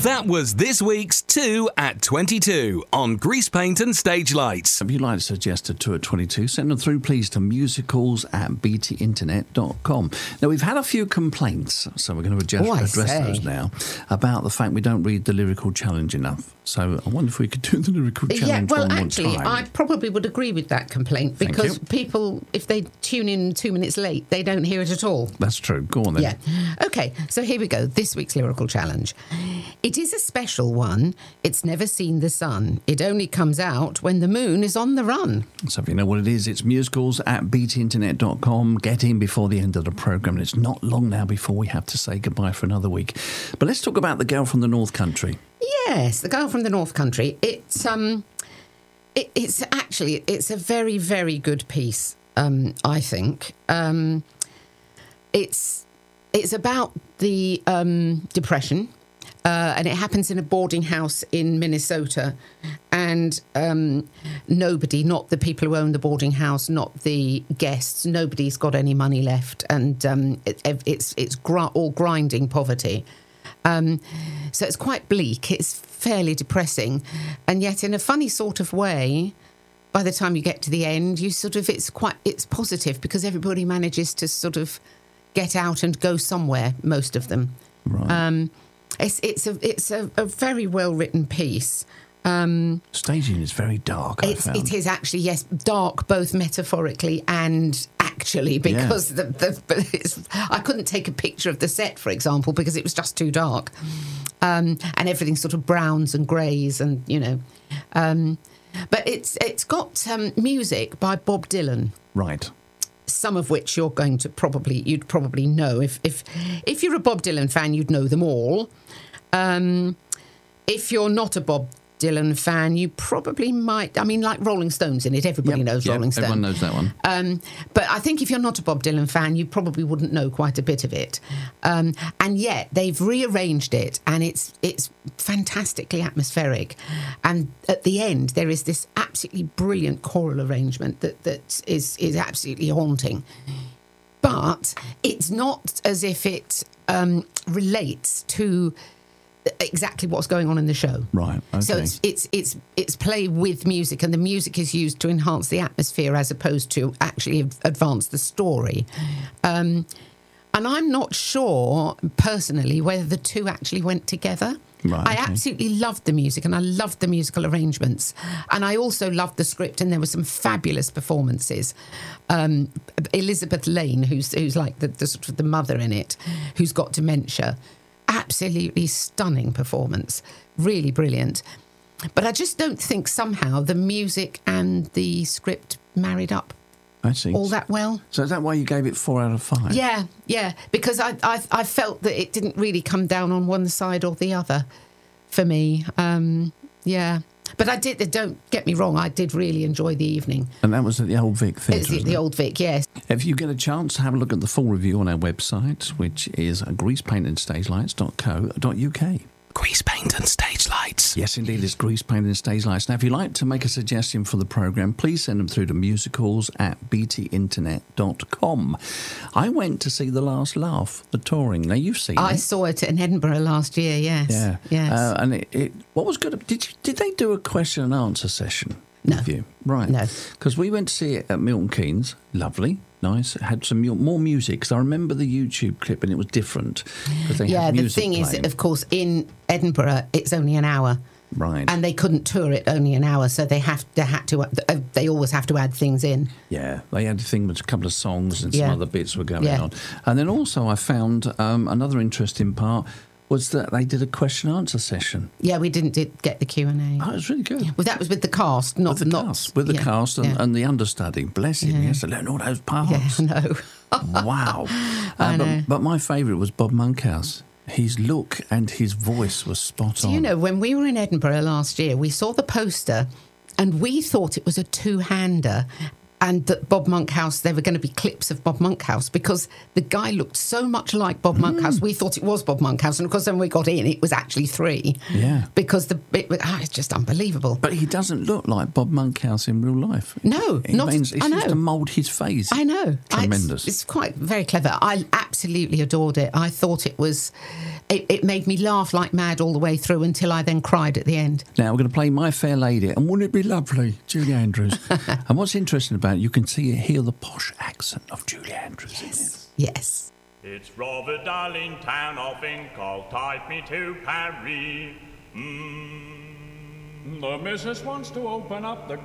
That was this week's 2 at 22 on Grease Paint and Stage Lights. If you'd like to suggest a 2 at 22, send them through, please, to musicals@btinternet.com. Now, we've had a few complaints, so we're going to address those now, about the fact we don't read the lyrical challenge enough. So I wonder if we could do the lyrical challenge one more time. I probably would agree with that complaint, because people, if they tune in 2 minutes late, they don't hear it at all. That's true. Go on then. Yeah. OK, so here we go. This week's lyrical challenge. It is a special one. It's never seen the sun. It only comes out when the moon is on the run. So if you know what it is, it's musicals@btinternet.com. Get in before the end of the programme. And it's not long now before we have to say goodbye for another week. But let's talk about The Girl from the North Country. Yes, The Girl from the North Country. It's a very, very good piece, I think. It's about the depression, and it happens in a boarding house in Minnesota, and nobody, not the people who own the boarding house, not the guests, nobody's got any money left, and it's all grinding poverty. So it's quite bleak. It's fairly depressing, and yet in a funny sort of way, by the time you get to the end, it's positive, because everybody manages to sort of get out and go somewhere. Most of them. Right. It's a very well written piece. Staging is very dark. It is actually, yes, dark both metaphorically and actually, because I couldn't take a picture of the set, for example, because it was just too dark, and everything sort of browns and greys, and but it's got music by Bob Dylan, right? Some of which you'd probably know. If you're a Bob Dylan fan, you'd know them all. If you're not a Bob Dylan fan, you probably might. I mean, like Rolling Stones in it. Everybody knows Rolling Stones. Everyone knows that one. But I think if you're not a Bob Dylan fan, you probably wouldn't know quite a bit of it. And yet they've rearranged it, and it's fantastically atmospheric. And at the end, there is this absolutely brilliant choral arrangement that is absolutely haunting. But it's not as if it relates to exactly what's going on in the show. Right. Okay. So it's play with music, and the music is used to enhance the atmosphere as opposed to actually advance the story. And I'm not sure personally whether the two actually went together. Right, I absolutely loved the music, and I loved the musical arrangements, and I also loved the script, and there were some fabulous performances. Elizabeth Lane, who's like the sort of the mother in it, who's got dementia. Absolutely stunning performance, really brilliant. But I just don't think somehow the music and the script married up all that well. So is that why you gave it 4 out of 5? Yeah, because I felt that it didn't really come down on one side or the other for me. But I did, don't get me wrong, I did really enjoy the evening. And that was at the Old Vic Theatre, It's the Old Vic, yes. If you get a chance, have a look at the full review on our website, which is greasepaintandstagelights.co.uk. Grease Paint and Stage Lights. Yes, indeed, it's Grease Paint and Stage Lights. Now, if you'd like to make a suggestion for the programme, please send them through to musicals@btinternet.com. I went to see The Last Laugh, the touring. Now, you've seen it. I saw it in Edinburgh last year, yes. Yeah. Yes. And what was good, did they do a question and answer session with you? Right. No. Because we went to see it at Milton Keynes. Lovely. Nice. It had some more music, because I remember the YouTube clip and it was different. They had the music thing playing. is, of course, in Edinburgh, it's only an hour. Right. And they couldn't tour it only an hour, so they always have to add things in. Yeah, they had a thing with a couple of songs and some other bits were going on. And then also I found another interesting part was that they did a question and answer session. Yeah, we didn't get the Q&A. Oh, it was really good. Well, that was with the cast, not with the cast and the understudy. Bless him, he has to learn all those parts. Yeah, I know. Wow. I know. But my favourite was Bob Monkhouse. His look and his voice was spot on. Do you know, when we were in Edinburgh last year, we saw the poster and we thought it was a two-hander, and that Bob Monkhouse, there were going to be clips of Bob Monkhouse, because the guy looked so much like Bob Monkhouse. We thought it was Bob Monkhouse, and of course when we got in, it was actually 3. Yeah. Because it's just unbelievable. But he doesn't look like Bob Monkhouse in real life. No, He seems to mould his face. I know. Tremendous. It's quite very clever. I absolutely absolutely adored it. I thought it was... It made me laugh like mad all the way through until I then cried at the end. Now, we're going to play My Fair Lady, and wouldn't it be lovely, Julie Andrews? And what's interesting about it, you can hear the posh accent of Julie Andrews. Yes, yes. It's rather dull in town, I think I'll take me to Paris. The missus wants to open up the